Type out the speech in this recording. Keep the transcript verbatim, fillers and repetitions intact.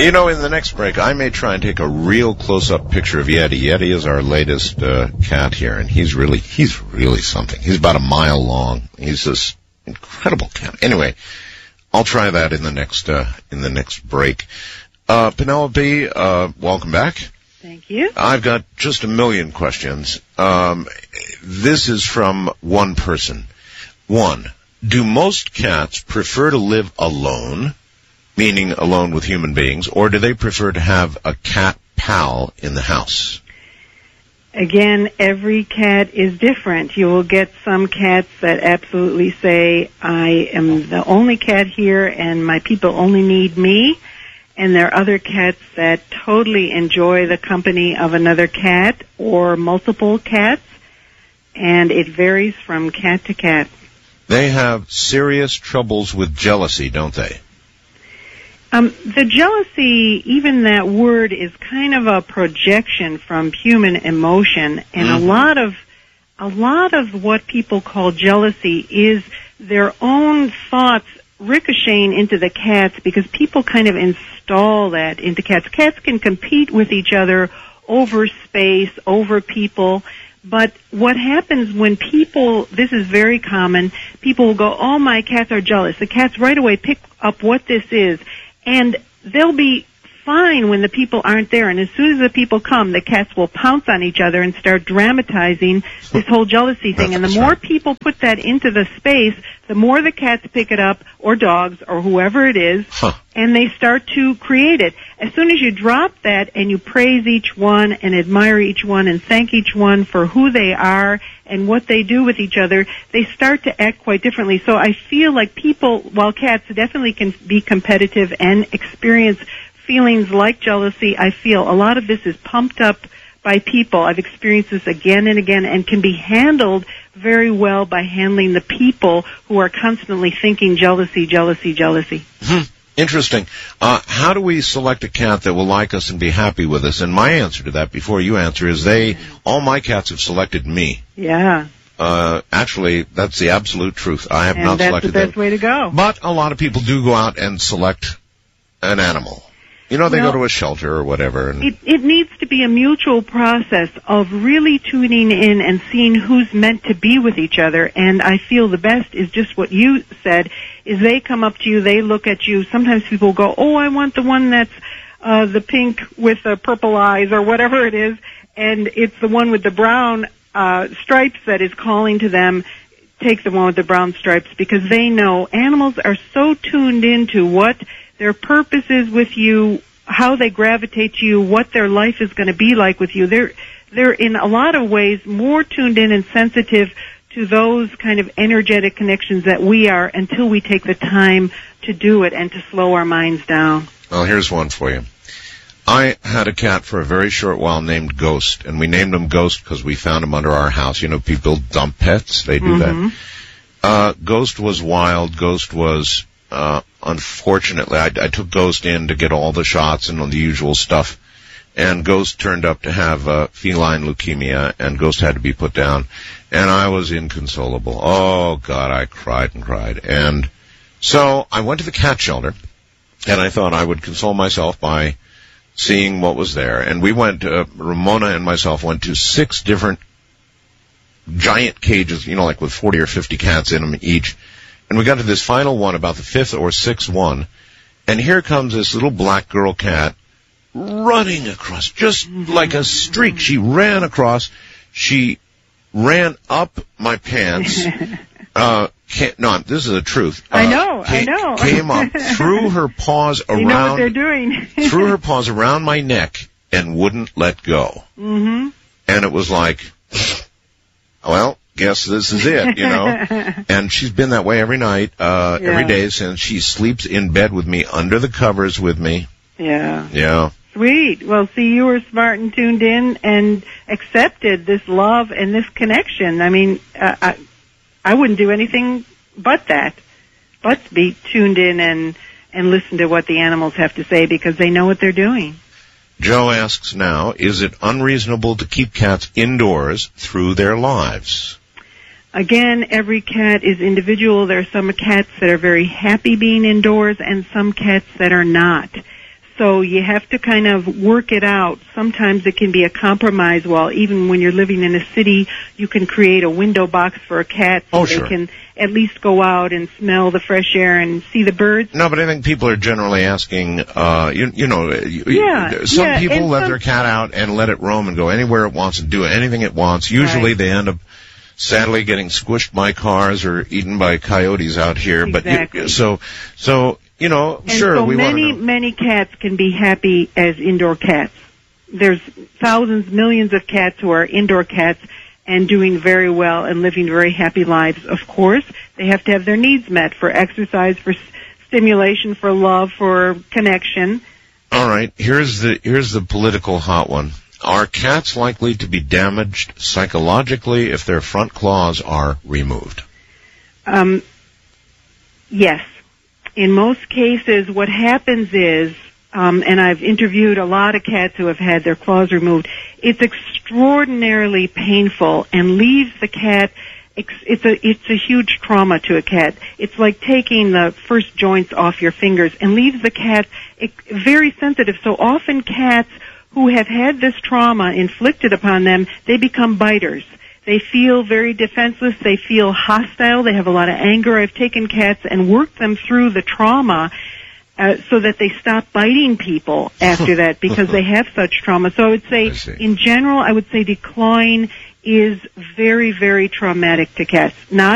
You know, in the next break, I may try and take a real close-up picture of Yeti. Yeti is our latest uh, cat here, and he's really, he's really something. He's about a mile long. He's this incredible cat. Anyway, I'll try that in the next uh, in the next break. Uh, Penelope, uh, welcome back. Thank you. I've got just a million questions. Um, this is from one person. One, do most cats prefer to live alone, meaning alone with human beings, or do they prefer to have a cat pal in the house? Again, every cat is different. You will get some cats that absolutely say, I am the only cat here and my people only need me. And there are other cats that totally enjoy the company of another cat or multiple cats. And it varies from cat to cat. They have serious troubles with jealousy, don't they? Um, the jealousy, even that word, is kind of a projection from human emotion, and mm-hmm. a lot of a lot of what people call jealousy is their own thoughts ricocheting into the cats, because people kind of install that into cats. Cats can compete with each other over space, over people. But what happens when people, this is very common, people will go, oh, my cats are jealous. The cats right away pick up what this is. And they'll be fine when the people aren't there. And as soon as the people come, the cats will pounce on each other and start dramatizing this whole jealousy thing. And the more people put that into the space, the more the cats pick it up, or dogs, or whoever it is, huh. and they start to create it. As soon as you drop that and you praise each one and admire each one and thank each one for who they are and what they do with each other, they start to act quite differently. So I feel like people, while cats definitely can be competitive and experience feelings like jealousy, I feel a lot of this is pumped up by people. I've experienced this again and again, and can be handled very well by handling the people who are constantly thinking jealousy, jealousy, jealousy. Hmm. Interesting. Uh, how do we select a cat that will like us and be happy with us? And my answer to that, before you answer, is they, all my cats have selected me. Yeah. Uh, actually, that's the absolute truth. I have and not selected them. that's the best way to go. But a lot of people do go out and select an animal. You know, they well, go to a shelter or whatever. And it, it needs to be a mutual process of really tuning in and seeing who's meant to be with each other. And I feel the best is just what you said, is they come up to you, they look at you. Sometimes people go, oh, I want the one that's uh, the pink with the purple eyes or whatever it is. And it's the one with the brown uh, stripes that is calling to them. Take the one with the brown stripes, because they know animals are so tuned into what their purpose is with you, how they gravitate to you, what their life is going to be like with you. They're, they're in a lot of ways more tuned in and sensitive to those kind of energetic connections that we are, until we take the time to do it and to slow our minds down. Well, here's one for you. I had a cat for a very short while named Ghost, and we named him Ghost because we found him under our house. You know, people dump pets. They do mm-hmm. that. Uh, Ghost was wild. Ghost was... Uh, unfortunately, I, I took Ghost in to get all the shots and all the usual stuff, and Ghost turned up to have uh, feline leukemia, and Ghost had to be put down, and I was inconsolable. Oh, God, I cried and cried. And so I went to the cat shelter, and I thought I would console myself by seeing what was there. And we went, uh, Ramona and myself went to six different giant cages, you know, like with forty or fifty cats in them each. And we got to this final one, about the fifth or sixth one, and here comes this little black girl cat running across, just like a streak. She ran across. She ran up my pants. Uh, can't, no, this is the truth. Uh, I know, came, I know. Came up, threw her paws around. You know what they're doing. threw her paws around my neck and wouldn't let go. Mm-hmm. And it was like, well, guess this is it, you know. And she's been that way every night, uh, yeah. every day since. She sleeps in bed with me, under the covers with me. Yeah. Yeah. Sweet. Well, see, you were smart and tuned in and accepted this love and this connection. I mean, uh, I, I wouldn't do anything but that, but be tuned in and, and listen to what the animals have to say, because they know what they're doing. Joe asks now, is it unreasonable to keep cats indoors through their lives? Again, every cat is individual. There are some cats that are very happy being indoors and some cats that are not. so you have to kind of work it out. Sometimes it can be a compromise. Well, even when you're living in a city, you can create a window box for a cat so Oh, they sure. can at least go out and smell the fresh air and see the birds. No, but I think people are generally asking, uh, you, you know, you, Yeah, some yeah, people and let some- their cat out and let it roam and go anywhere it wants and do anything it wants. Usually Right. they end up, sadly, getting squished by cars or eaten by coyotes out here. Exactly. But you, so, so, you know, And sure, so we want many, to know. many cats can be happy as indoor cats. There's thousands, millions of cats who are indoor cats and doing very well and living very happy lives. Of course, they have to have their needs met for exercise, for s- stimulation, for love, for connection. All right, here's the, here's the political hot one. Are cats likely to be damaged psychologically if their front claws are removed? Um, yes. In most cases, what happens is, um, and I've interviewed a lot of cats who have had their claws removed, it's extraordinarily painful and leaves the cat, ex- it's a, it's a huge trauma to a cat. It's like taking the first joints off your fingers and leaves the cat ex- very sensitive. So often cats who have had this trauma inflicted upon them, they become biters. They feel very defenseless. They feel hostile. They have a lot of anger. I've taken cats and worked them through the trauma uh, so that they stop biting people after that because they have such trauma. So I would say, I see. in general, I would say declawing is very, very traumatic to cats. Not